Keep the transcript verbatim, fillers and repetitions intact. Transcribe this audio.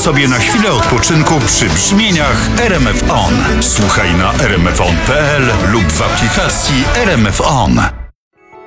sobie na chwilę odpoczynku przy brzmieniach R M F On. Słuchaj na r m f on kropka p l lub w aplikacji R M F On.